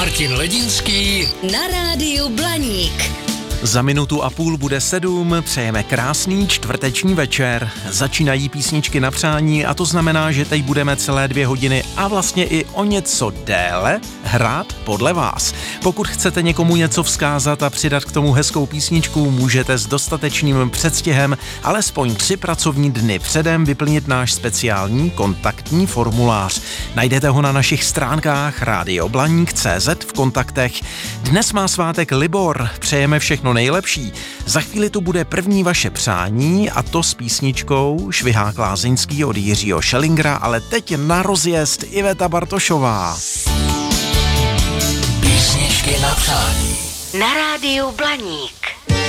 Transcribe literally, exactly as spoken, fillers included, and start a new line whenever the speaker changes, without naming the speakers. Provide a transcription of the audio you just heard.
Martin Ledinský
na rádiu Blaník.
Za minutu a půl bude sedm, přejeme krásný čtvrteční večer. Začínají písničky na přání a to znamená, že teď budeme celé dvě hodiny a vlastně i o něco déle hrát podle vás. Pokud chcete někomu něco vzkázat a přidat k tomu hezkou písničku, můžete s dostatečným předstihem alespoň tři pracovní dny předem vyplnit náš speciální kontaktní formulář. Najdete ho na našich stránkách rádio blaník tečka cé zet v kontaktech. Dnes má svátek Libor, přejeme všechno nejlepší. Za chvíli tu bude první vaše přání a to s písničkou Švihák lázeňský od Jiřího Schellingra, ale teď na rozjezd Iveta Bartošová.
Písničky na přání
Na rádiu Blaník.